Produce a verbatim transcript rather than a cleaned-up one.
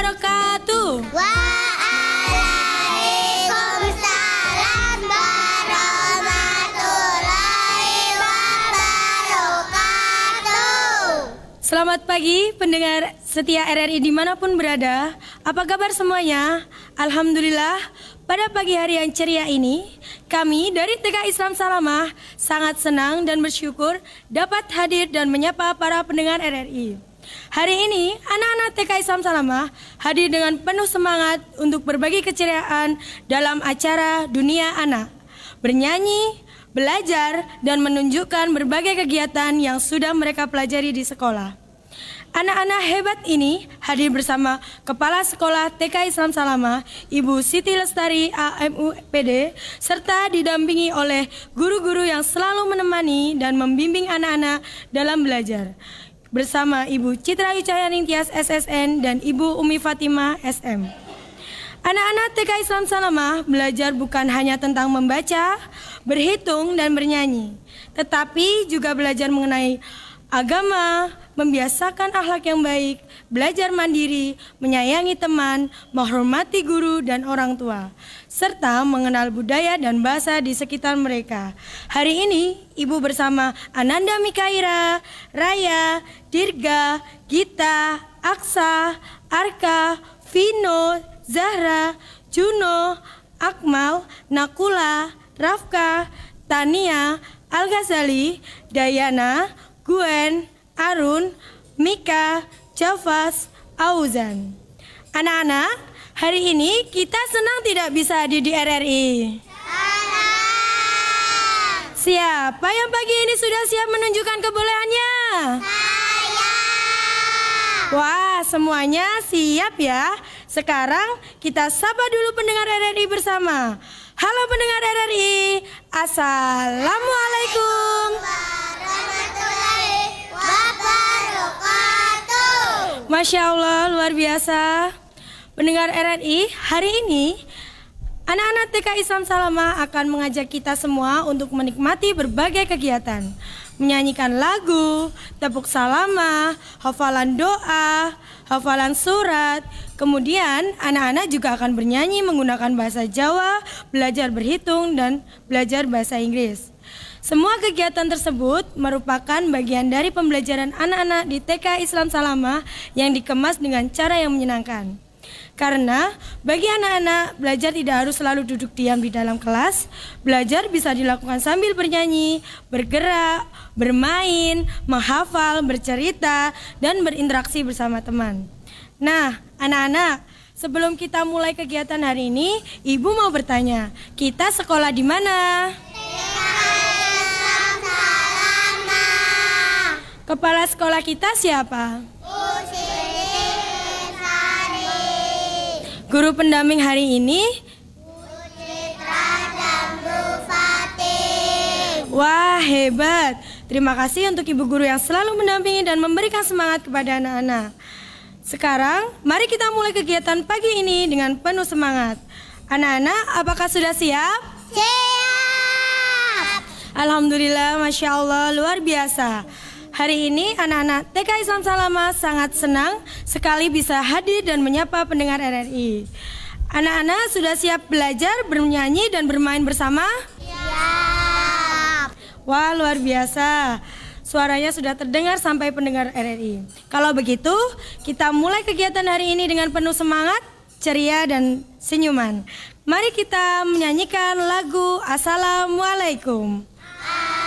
wabarakatuh. Waalaikumsalam warahmatullahi wabarakatuh. Selamat pagi pendengar setia R R I dimanapun berada. Apa kabar semuanya? Alhamdulillah, pada pagi hari yang ceria ini, kami dari T K Islam Salamah sangat senang dan bersyukur dapat hadir dan menyapa para pendengar R R I. Hari ini, anak-anak T K Islam Salamah hadir dengan penuh semangat untuk berbagi keceriaan dalam acara Dunia Anak, bernyanyi, belajar, dan menunjukkan berbagai kegiatan yang sudah mereka pelajari di sekolah. Anak-anak hebat ini hadir bersama Kepala Sekolah T K Islam Salamah, Ibu Siti Lestari A M U P D, serta didampingi oleh guru-guru yang selalu menemani dan membimbing anak-anak dalam belajar. Bersama Ibu Citra Wicayaning Tias S S N dan Ibu Umi Fatimah S M. Anak-anak T K Islam Salamah belajar bukan hanya tentang membaca, berhitung, dan bernyanyi, tetapi juga belajar mengenai agama, membiasakan akhlak yang baik, belajar mandiri, menyayangi teman, menghormati guru dan orang tua, serta mengenal budaya dan bahasa di sekitar mereka. Hari ini, Ibu bersama Ananda Mikaira, Raya, Dirga, Gita, Aksa, Arka, Vino, Zahra, Juno, Akmal, Nakula, Rafka, Tania, Al-Ghazali, Dayana, Gwen, Arun, Mika, Javas, Auzan. Anak-anak, hari ini kita senang tidak bisa hadir di R R I. Siapa yang pagi ini sudah siap menunjukkan kebolehannya? Saya. Wah, semuanya siap ya. Sekarang kita sapa dulu pendengar R R I bersama. Halo pendengar R R I, Assalamualaikum Warahmatullahi wabarakatuh. Masya Allah, luar biasa. Pendengar R R I, hari ini anak-anak T K Islam Salamah akan mengajak kita semua untuk menikmati berbagai kegiatan, menyanyikan lagu, tepuk salamah, hafalan doa, hafalan surat. Kemudian anak-anak juga akan bernyanyi menggunakan bahasa Jawa, belajar berhitung, dan belajar bahasa Inggris. Semua kegiatan tersebut merupakan bagian dari pembelajaran anak-anak di T K Islam Salamah yang dikemas dengan cara yang menyenangkan. Karena bagi anak-anak, belajar tidak harus selalu duduk diam di dalam kelas. Belajar bisa dilakukan sambil bernyanyi, bergerak, bermain, menghafal, bercerita, dan berinteraksi bersama teman. Nah, anak-anak, sebelum kita mulai kegiatan hari ini, Ibu mau bertanya, kita sekolah di mana? Kepala sekolah kita siapa? Guru pendamping hari ini? Wah, hebat. Terima kasih untuk ibu guru yang selalu mendampingi dan memberikan semangat kepada anak-anak. Sekarang, mari kita mulai kegiatan pagi ini dengan penuh semangat. Anak-anak, apakah sudah siap? Siap. Alhamdulillah, Masya Allah, luar biasa. Hari ini anak-anak T K Islam Salamah sangat senang sekali bisa hadir dan menyapa pendengar R R I. Anak-anak sudah siap belajar, bernyanyi, dan bermain bersama? Siap. Wah, luar biasa. Suaranya sudah terdengar sampai pendengar R R I. Kalau begitu, kita mulai kegiatan hari ini dengan penuh semangat, ceria, dan senyuman. Mari kita menyanyikan lagu Assalamualaikum.